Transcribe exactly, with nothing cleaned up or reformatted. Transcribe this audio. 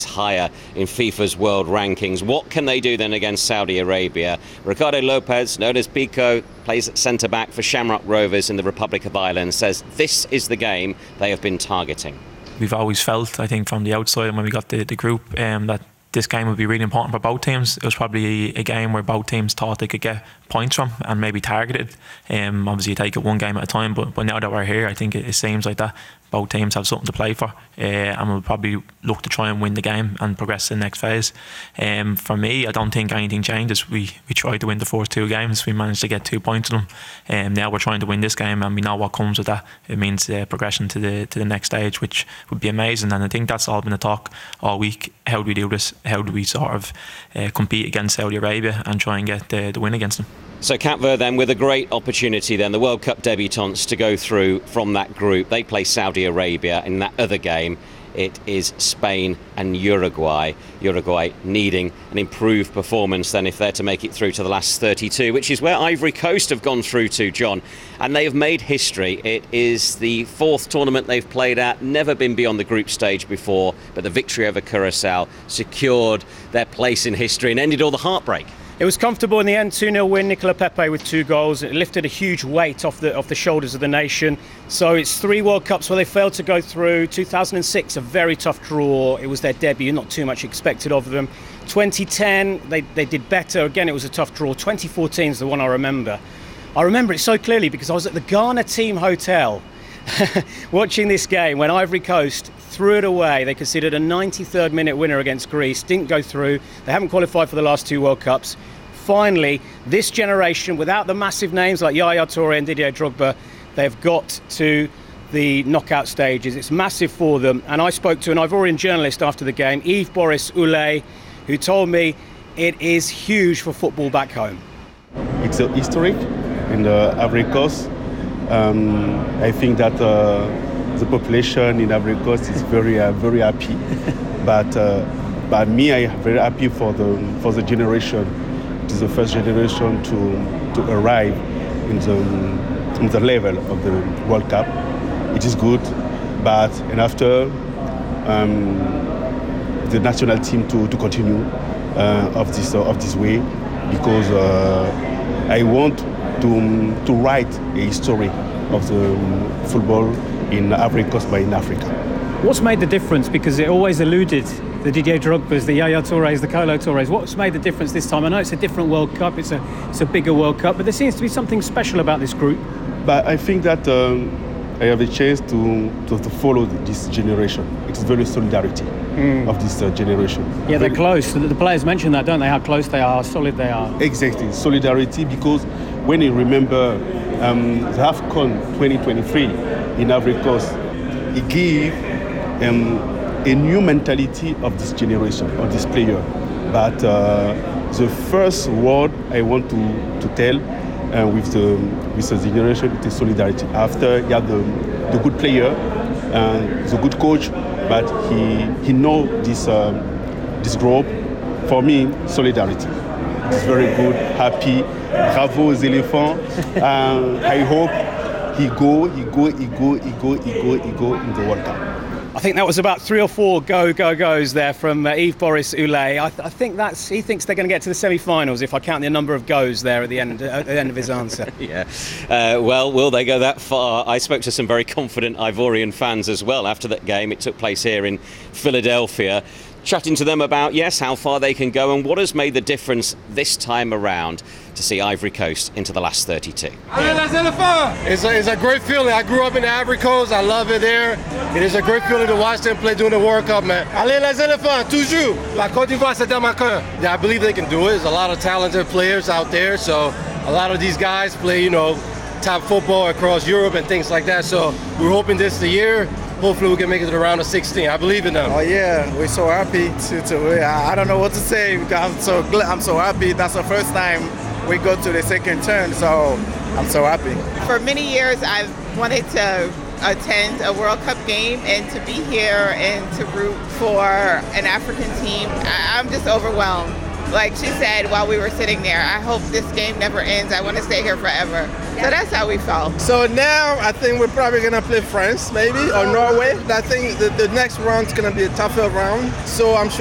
higher in FIFA's world rankings. What can they do then against Saudi Arabia? Ricardo Lopez, known as Pico, plays at centre-back for Shamrock Rovers in the Republic of Ireland, says this is the game they have been targeting. We've always felt, I think, from the outside when we got the, the group, um, that this game would be really important for both teams. It was probably a game where both teams thought they could get points from and maybe target it. Um, obviously, you take it one game at a time, but, but now that we're here, I think it, it seems like that both teams have something to play for, uh, and we'll probably look to try and win the game and progress to the next phase. Um, for me, I don't think anything changes. We we tried to win the first two games, we managed to get two points in them, and um, now we're trying to win this game, and we know what comes with that. It means uh, progression to the to the next stage, which would be amazing. And I think that's all been a talk all week. How do we do this? How do we sort of uh, compete against Saudi Arabia and try and get the, the win against them? So Cap Verde then with a great opportunity then, the World Cup debutants, to go through from that group. They play Saudi Arabia. In that other game, it is Spain and Uruguay. Uruguay needing an improved performance then if they're to make it through to the last thirty-two, which is where Ivory Coast have gone through to, John. And they have made history. It is the fourth tournament they've played at, never been beyond the group stage before, but the victory over Curacao secured their place in history and ended all the heartbreak. It was comfortable in the end, two nil win, Nicola Pepe with two goals. It lifted a huge weight off the off the shoulders of the nation. So it's three World Cups where they failed to go through. two thousand six, a very tough draw. It was their debut, not too much expected of them. twenty ten, they, they did better. Again, it was a tough draw. twenty fourteen is the one I remember. I remember it so clearly because I was at the Ghana team hotel watching this game when Ivory Coast threw it away. They conceded a ninety-third minute winner against Greece, didn't go through. They haven't qualified for the last two World Cups. Finally, this generation, without the massive names like Yaya Toure and Didier Drogba, they've got to the knockout stages. It's massive for them. And I spoke to an Ivorian journalist after the game, Yves Boris Oulé, who told me it is huge for football back home. It's a historic in the Ivory Coast. Um, I think that uh, the population in Ivory Coast is very, uh, very happy. but, uh, but me, I'm very happy for the for the generation. It is the first generation to to arrive in the in the level of the World Cup. It is good, but and after um, the national team to, to continue uh, of this uh, of this way, because uh, I want to to write a story of the football in Ivory Coast, but in Africa. What's made the difference? Because it always eluded the Didier Drogbas, the Yaya Toures, the Kolo Toures. What's made the difference this time? I know it's a different World Cup, it's a it's a bigger World Cup, but there seems to be something special about this group. But I think that um, I have the chance to, to, to follow this generation. It's very solidarity mm. of this uh, generation. Yeah, they're close. The players mention that, don't they? How close they are, how solid they are. Exactly, solidarity, because when you remember um, the AFCON twenty twenty-three in Ivory Coast, it gave um, a new mentality of this generation, of this player. But uh, the first word I want to, to tell uh, with the with the generation is solidarity. After you have the, the good player, uh, the good coach, but he he know this uh, this group. For me, solidarity. It's very good, happy. Bravo aux éléphants. uh, I hope he go, he go, he go, he go, he go, he go in the World Cup. I think that was about three or four go, go, goes there from uh, Yves Boris Oulé. I, th- I think that's he thinks they're going to get to the semi-finals if I count the number of goes there at the end, uh, at the end of his answer. yeah. Uh, well, will they go that far? I spoke to some very confident Ivorian fans as well after that game. It took place here in Philadelphia. Chatting to them about, yes, how far they can go and what has made the difference this time around to see Ivory Coast into the last thirty-two. It's a, it's a great feeling. I grew up in the Ivory Coast. I love it there. It is a great feeling to watch them play during the World Cup, man. Allez les éléphants, toujours. La Côte d'Ivoire, c'est dans ma cœur. Yeah, I believe they can do it. There's a lot of talented players out there. So a lot of these guys play, you know, top football across Europe and things like that. So we're hoping this is the year. Hopefully we can make it to the round of sixteen. I believe in them. Oh yeah, we're so happy to. to I don't know what to say. I'm so glad. I'm so happy. That's the first time we go to the second turn. So I'm so happy. For many years, I've wanted to attend a World Cup game and to be here and to root for an African team. I'm just overwhelmed. like she said while we were sitting there, I hope this game never ends. I want to stay here forever. So that's how we felt. So now I think we're probably going to play France maybe or Norway. I think the, the next round's going to be a tougher round. So I'm sure